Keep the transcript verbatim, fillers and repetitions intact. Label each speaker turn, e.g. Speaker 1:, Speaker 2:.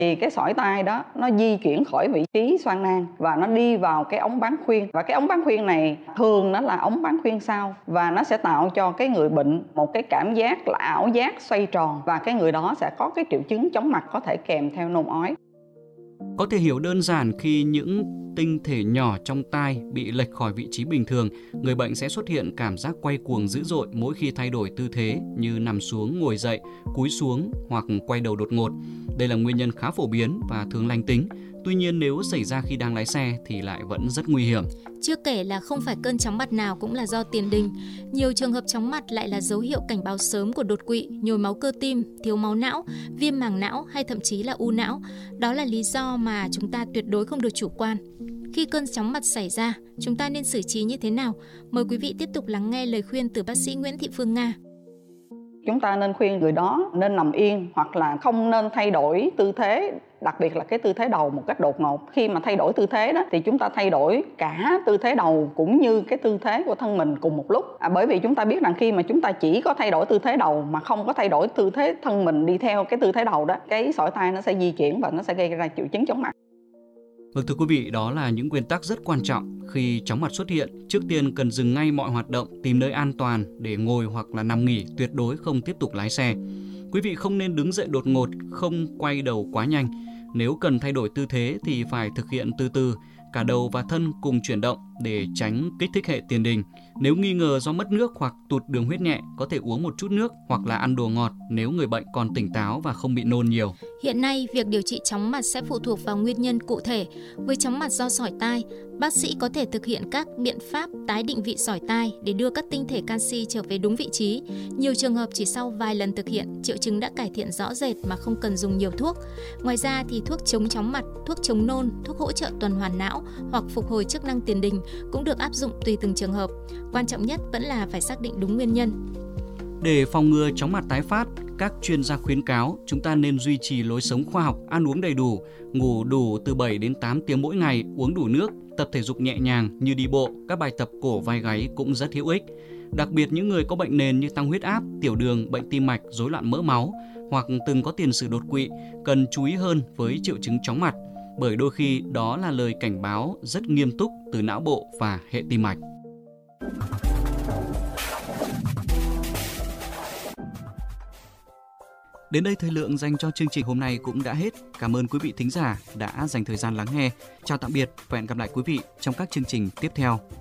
Speaker 1: Thì cái sỏi tai đó nó di chuyển khỏi vị trí xoang nang và nó đi vào cái ống bán khuyên. Và cái ống bán khuyên này thường nó là ống bán khuyên sau, và nó sẽ tạo cho cái người bệnh một cái cảm giác là ảo giác xoay tròn, và cái người đó sẽ có cái triệu chứng chóng mặt có thể kèm theo nôn ói.
Speaker 2: Có thể hiểu đơn giản khi những tinh thể nhỏ trong tai bị lệch khỏi vị trí bình thường, người bệnh sẽ xuất hiện cảm giác quay cuồng dữ dội mỗi khi thay đổi tư thế như nằm xuống, ngồi dậy, cúi xuống hoặc quay đầu đột ngột. Đây là nguyên nhân khá phổ biến và thường lành tính. Tuy nhiên nếu xảy ra khi đang lái xe thì lại vẫn rất nguy hiểm.
Speaker 3: Chưa kể là không phải cơn chóng mặt nào cũng là do tiền đình. Nhiều trường hợp chóng mặt lại là dấu hiệu cảnh báo sớm của đột quỵ, nhồi máu cơ tim, thiếu máu não, viêm màng não hay thậm chí là u não. Đó là lý do mà chúng ta tuyệt đối không được chủ quan. Khi cơn chóng mặt xảy ra, chúng ta nên xử trí như thế nào? Mời quý vị tiếp tục lắng nghe lời khuyên từ bác sĩ Nguyễn Thị Phương Nga.
Speaker 1: Chúng ta nên khuyên người đó nên nằm yên hoặc là không nên thay đổi tư thế, đặc biệt là cái tư thế đầu một cách đột ngột. Khi mà thay đổi tư thế đó thì chúng ta thay đổi cả tư thế đầu cũng như cái tư thế của thân mình cùng một lúc. À, bởi vì chúng ta biết rằng khi mà chúng ta chỉ có thay đổi tư thế đầu mà không có thay đổi tư thế thân mình đi theo cái tư thế đầu đó, cái sỏi tai nó sẽ di chuyển và nó sẽ gây ra triệu chứng chóng mặt.
Speaker 2: Vâng, thưa quý vị, đó là những nguyên tắc rất quan trọng. Khi chóng mặt xuất hiện, trước tiên cần dừng ngay mọi hoạt động, tìm nơi an toàn để ngồi hoặc là nằm nghỉ, tuyệt đối không tiếp tục lái xe. Quý vị không nên đứng dậy đột ngột, không quay đầu quá nhanh. Nếu cần thay đổi tư thế thì phải thực hiện từ từ, cả đầu và thân cùng chuyển động để tránh kích thích hệ tiền đình. Nếu nghi ngờ do mất nước hoặc tụt đường huyết nhẹ, có thể uống một chút nước hoặc là ăn đồ ngọt nếu người bệnh còn tỉnh táo và không bị nôn nhiều.
Speaker 3: Hiện nay, việc điều trị chóng mặt sẽ phụ thuộc vào nguyên nhân cụ thể. Với chóng mặt do sỏi tai, bác sĩ có thể thực hiện các biện pháp tái định vị sỏi tai để đưa các tinh thể canxi trở về đúng vị trí. Nhiều trường hợp chỉ sau vài lần thực hiện, triệu chứng đã cải thiện rõ rệt mà không cần dùng nhiều thuốc. Ngoài ra thì thuốc chống chóng mặt, thuốc chống nôn, thuốc hỗ trợ tuần hoàn não hoặc phục hồi chức năng tiền đình cũng được áp dụng tùy từng trường hợp. Quan trọng nhất vẫn là phải xác định đúng nguyên nhân.
Speaker 2: Để phòng ngừa chóng mặt tái phát, các chuyên gia khuyến cáo chúng ta nên duy trì lối sống khoa học, ăn uống đầy đủ, ngủ đủ từ bảy đến tám tiếng mỗi ngày, uống đủ nước, tập thể dục nhẹ nhàng như đi bộ, các bài tập cổ vai gáy cũng rất hữu ích. Đặc biệt những người có bệnh nền như tăng huyết áp, tiểu đường, bệnh tim mạch, rối loạn mỡ máu hoặc từng có tiền sử đột quỵ cần chú ý hơn với triệu chứng chóng mặt, bởi đôi khi đó là lời cảnh báo rất nghiêm túc từ não bộ và hệ tim mạch. Đến đây thời lượng dành cho chương trình hôm nay cũng đã hết. Cảm ơn quý vị thính giả đã dành thời gian lắng nghe. Chào tạm biệt và hẹn gặp lại quý vị trong các chương trình tiếp theo.